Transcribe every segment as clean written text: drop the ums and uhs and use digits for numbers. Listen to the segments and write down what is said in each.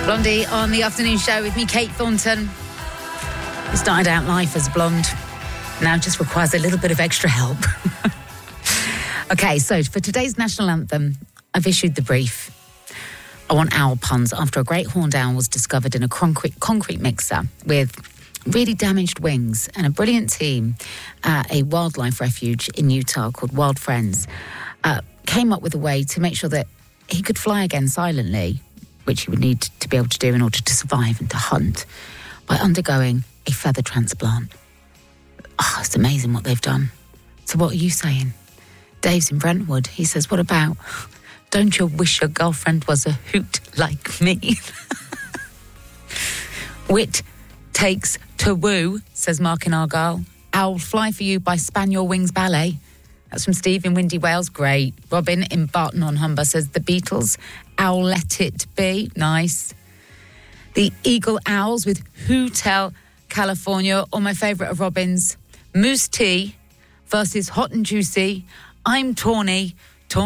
Blondie on the afternoon show with me, Kate Thornton, who started out life as a blonde, now just requires a little bit of extra help. Okay, so for today's national anthem, I've issued the brief. I want owl puns after a great horned owl was discovered in a concrete mixer with really damaged wings, and a brilliant team at a wildlife refuge in Utah called Wild Friends came up with a way to make sure that he could fly again silently, which he would need to be able to do in order to survive and to hunt, by undergoing a feather transplant. Oh, it's amazing what they've done. So what are you saying? Dave's in Brentwood. He says, what about, don't you wish your girlfriend was a hoot like me? Wit takes to woo, says Mark in Argyle. Owl Fly for You by Spaniel Wings Ballet. That's from Steve in Windy Wales. Great. Robin in Barton-on-Humber says The Beatles, Owl Let It Be. Nice. The Eagle Owls with Hotel California. Or my favourite of Robin's, Moose Tea versus Hot and Juicy. I'm Tawny.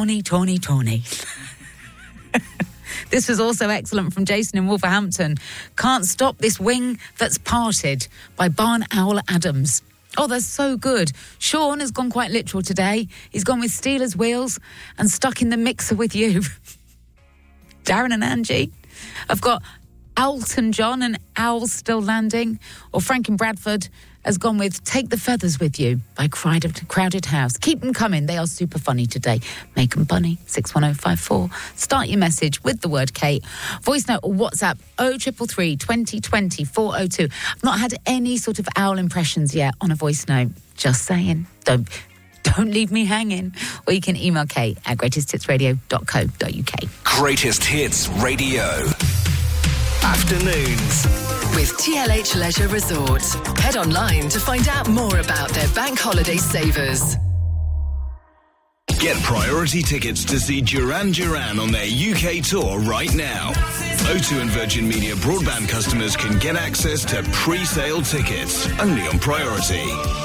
This was also excellent from Jason in Wolverhampton. Can't Stop This Wing That's Parted by Barn Owl Adams. Oh, that's so good. Sean has gone quite literal today. He's gone with Steelers Wheels and Stuck in the Mixer with You. Darren and Angie. I've got Elton John and Owls Still Landing. Or Frank in Bradford has gone with Take the Feathers With You by Crowded House. Keep them coming. They are super funny today. Make them funny. 61054. Start your message with the word Kate. Voice note or WhatsApp 0333 2020 402. I've not had any sort of owl impressions yet on a voice note. Just saying. Don't leave me hanging. Or you can email Kate at greatesthitsradio.co.uk. Greatest Hits Radio. Afternoons with TLH Leisure Resort. Head online to find out more about their bank holiday savers. Get priority tickets to see Duran Duran on their UK tour right now. O2 and Virgin Media broadband customers can get access to pre-sale tickets only on priority.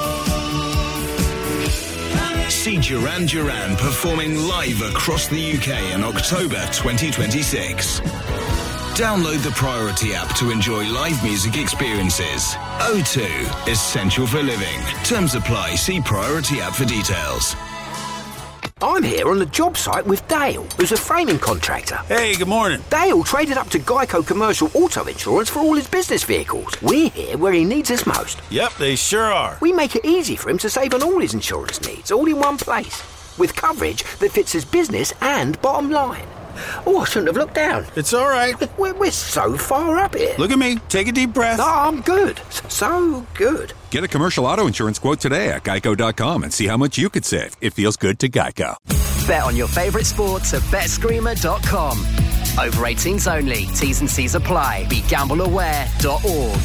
See Duran Duran performing live across the UK in October 2026. Download the Priority app to enjoy live music experiences. O2, essential for living. Terms apply. See Priority app for details. I'm here on the job site with Dale, who's a framing contractor. Hey, good morning. Dale traded up to Geico Commercial Auto Insurance for all his business vehicles. We're here where he needs us most. Yep, they sure are. We make it easy for him to save on all his insurance needs, all in one place, with coverage that fits his business and bottom line. Oh, I shouldn't have looked down. It's all right. We're so far up here. Look at me. Take a deep breath. No, I'm good. So good. Get a commercial auto insurance quote today at geico.com and see how much you could save. It feels good to Geico. Bet on your favourite sports at betscreamer.com. Over 18s only. T's and C's apply. BeGambleAware.org.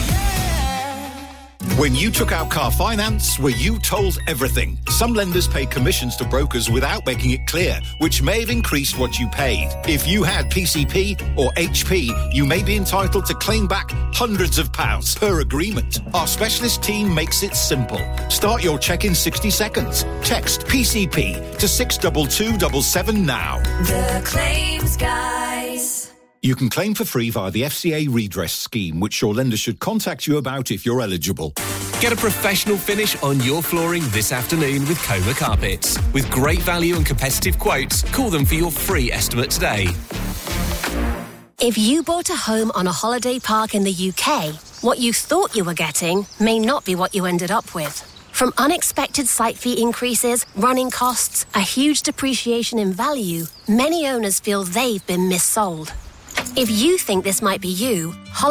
When you took out car finance, were you told everything? Some lenders pay commissions to brokers without making it clear, which may have increased what you paid. If you had PCP or HP, you may be entitled to claim back hundreds of pounds per agreement. Our specialist team makes it simple. Start your check in 60 seconds. Text PCP to 62277 now. The Claims Guys. You can claim for free via the FCA redress scheme, which your lender should contact you about if you're eligible. Get a professional finish on your flooring this afternoon with Coma Carpets. With great value and competitive quotes, call them for your free estimate today. If you bought a home on a holiday park in the UK, what you thought you were getting may not be what you ended up with. From unexpected site fee increases, running costs, a huge depreciation in value, many owners feel they've been missold. If you think this might be you,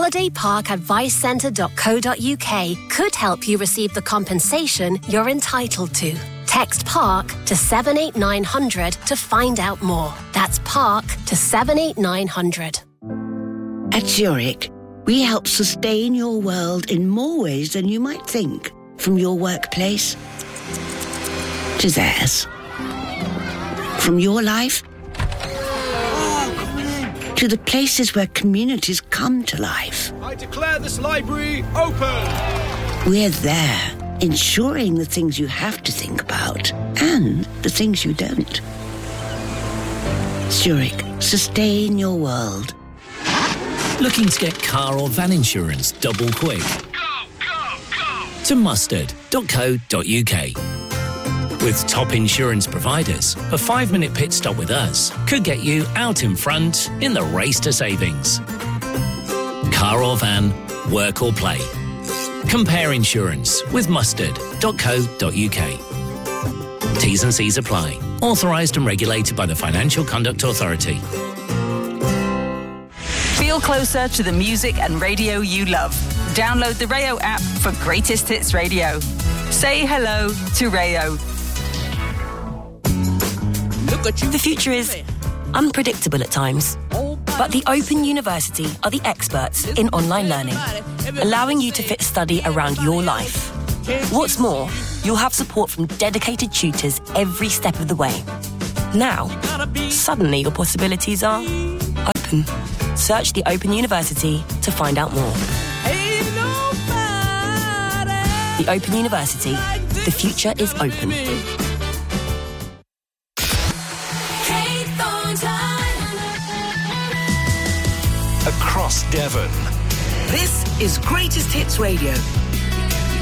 holidayparkadvicecentre.co.uk could help you receive the compensation you're entitled to. Text PARK to 78900 to find out more. That's PARK to 78900. At Zurich, we help sustain your world in more ways than you might think. From your workplace to theirs. From your life to the places where communities come to life. I declare this library open. We're there, ensuring the things you have to think about and the things you don't. Zurich, sustain your world. Looking to get car or van insurance double quick? To mustard.co.uk. With top insurance providers, a 5-minute pit stop with us could get you out in front in the race to savings. Car or van, work or play. Compare insurance with mustard.co.uk. T's and C's apply. Authorised and regulated by the Financial Conduct Authority. Feel closer to the music and radio you love. Download the Rayo app for Greatest Hits Radio. Say hello to Rayo. The future is unpredictable at times, but the Open University are the experts in online learning, allowing you to fit study around your life. What's more, you'll have support from dedicated tutors every step of the way. Now, suddenly your possibilities are open. Search the Open University to find out more. The Open University. The future is open. Across Devon. This is Greatest Hits Radio.